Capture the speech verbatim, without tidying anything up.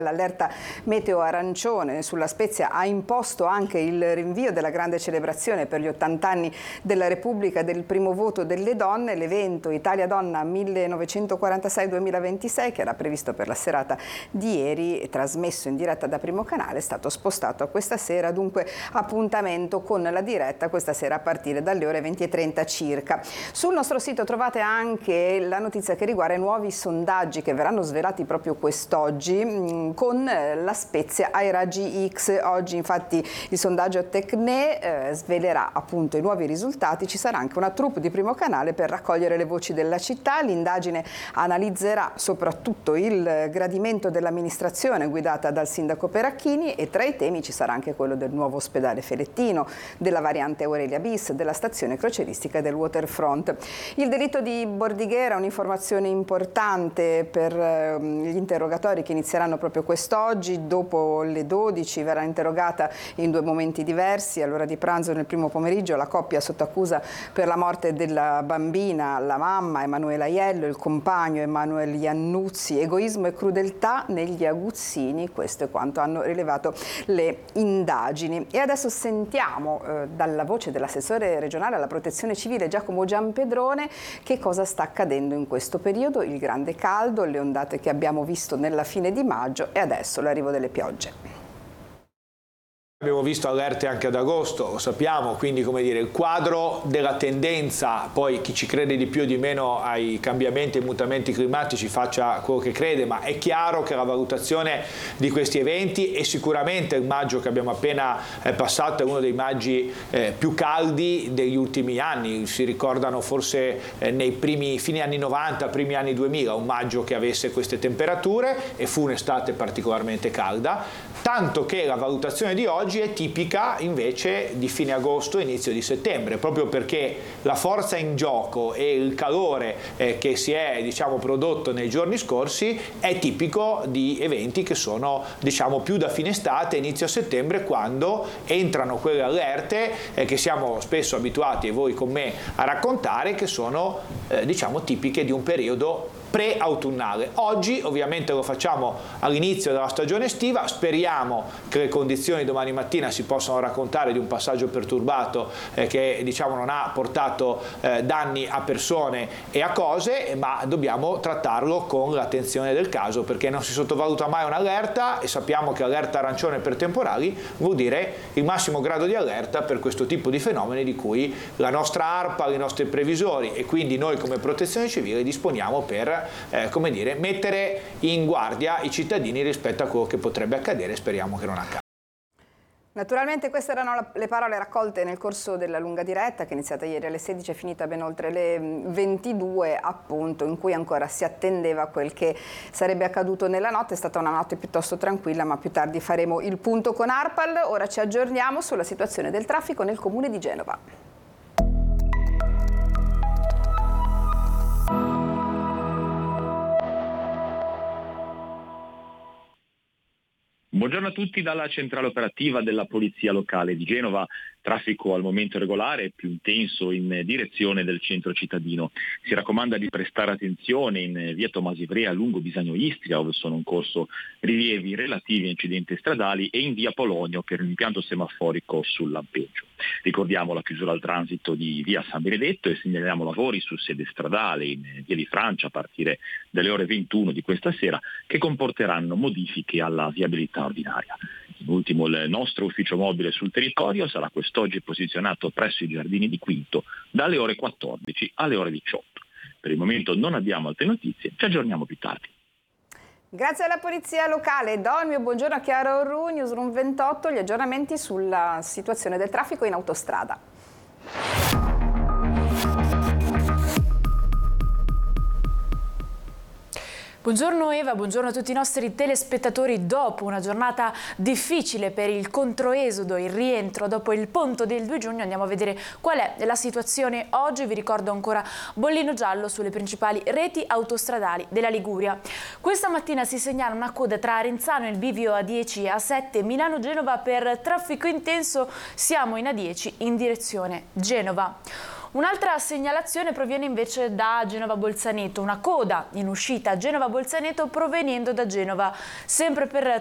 L'allerta meteo arancione sulla Spezia ha imposto anche il rinvio della grande celebrazione per gli ottanta anni della Repubblica del primo voto delle donne. L'evento Italia Donna millenovecentoquarantasei duemilaventisei, che era previsto per la serata di ieri, trasmesso in diretta da Primo Canale, è stato spostato a questa sera. Dunque appuntamento con la diretta questa sera a partire dalle ore venti e trenta circa. Sul nostro sito trovate anche la notizia che riguarda i nuovi sondaggi che verranno svelati proprio quest'oggi con la Spezia ai raggi X. Oggi infatti il sondaggio Tecne eh, svelerà appunto i nuovi risultati. Ci sarà anche una troupe di Primo Canale per raccogliere le voci della città. L'indagine analizzerà soprattutto il gradimento dell'amministrazione guidata dal sindaco Peracchini, e tra i temi ci sarà anche quello del nuovo ospedale Felettino, della variante Aurelia Bis, della stazione crocieristica e del waterfront. Il delitto di Bordighera, un'informazione importante per eh, gli interrogatori che inizieranno proprio quest'oggi. Dopo le dodici verrà interrogata in due momenti diversi. All'ora di pranzo nel primo pomeriggio la coppia sotto accusa per la morte della bambina, la mamma Emanuela Aiello, il compagno Emanuele Iannuzzi. Egoismo e crudeltà negli aguzzini, questo è quanto hanno rilevato le indagini. E adesso sentiamo eh, dalla voce dell'assessore regionale alla protezione civile Giacomo Giampedrone che cosa sta accadendo in questo periodo: il grande caldo, le ondate che abbiamo visto nella fine di maggio e adesso l'arrivo delle piogge. Abbiamo visto allerte anche ad agosto, lo sappiamo, quindi come dire, il quadro della tendenza, poi chi ci crede di più o di meno ai cambiamenti e mutamenti climatici faccia quello che crede, ma è chiaro che la valutazione di questi eventi, e sicuramente il maggio che abbiamo appena eh, passato è uno dei maggi eh, più caldi degli ultimi anni. Si ricordano forse eh, nei primi fine anni novanta, primi anni duemila, un maggio che avesse queste temperature, e fu un'estate particolarmente calda, tanto che la valutazione di oggi è tipica invece di fine agosto e inizio di settembre, proprio perché la forza in gioco e il calore eh, che si è diciamo prodotto nei giorni scorsi è tipico di eventi che sono diciamo più da fine estate, inizio settembre, quando entrano quelle allerte eh, che siamo spesso abituati, e voi con me, a raccontare, che sono eh, diciamo tipiche di un periodo pre-autunnale. Oggi ovviamente lo facciamo all'inizio della stagione estiva, speriamo che le condizioni domani mattina si possano raccontare di un passaggio perturbato eh, che diciamo non ha portato eh, danni a persone e a cose, ma dobbiamo trattarlo con l'attenzione del caso, perché non si sottovaluta mai un'allerta, e sappiamo che allerta arancione per temporali vuol dire il massimo grado di allerta per questo tipo di fenomeni di cui la nostra ARPA, i nostri previsori e quindi noi come protezione civile disponiamo per Eh, come dire, mettere in guardia i cittadini rispetto a quello che potrebbe accadere. Speriamo che non accada. Naturalmente queste erano le parole raccolte nel corso della lunga diretta che è iniziata ieri alle sedici e finita ben oltre le ventidue, appunto, in cui ancora si attendeva quel che sarebbe accaduto nella notte. È stata una notte piuttosto tranquilla, ma più tardi faremo il punto con ARPAL. Ora ci aggiorniamo sulla situazione del traffico nel comune di Genova. Buongiorno a tutti dalla centrale operativa della Polizia Locale di Genova. Traffico al momento regolare e più intenso in direzione del centro cittadino. Si raccomanda di prestare attenzione in via Tomasi Ivrea lungo Bisagno Istria, dove sono in corso rilievi relativi a incidenti stradali, e in via Polonio per l'impianto semaforico sul lampeggio. Ricordiamo la chiusura al transito di via San Benedetto e segnaliamo lavori su sede stradale in via di Francia a partire dalle ore ventuno di questa sera, che comporteranno modifiche alla viabilità ordinaria. In ultimo, il nostro ufficio mobile sul territorio sarà quest'oggi posizionato presso i giardini di Quinto dalle ore quattordici alle ore diciotto. Per il momento non abbiamo altre notizie, ci aggiorniamo più tardi. Grazie alla Polizia Locale. Do il mio buongiorno a Chiara Orru, Newsroom ventotto, gli aggiornamenti sulla situazione del traffico in autostrada. Buongiorno Eva, buongiorno a tutti i nostri telespettatori. Dopo una giornata difficile per il controesodo, il rientro dopo il ponte del due giugno, andiamo a vedere qual è la situazione oggi. Vi ricordo ancora bollino giallo sulle principali reti autostradali della Liguria. Questa mattina si segnala una coda tra Arenzano e il bivio A dieci e A sette Milano-Genova per traffico intenso. Siamo in A dieci in direzione Genova. Un'altra segnalazione proviene invece da Genova Bolzaneto, una coda in uscita a Genova Bolzaneto provenendo da Genova, sempre per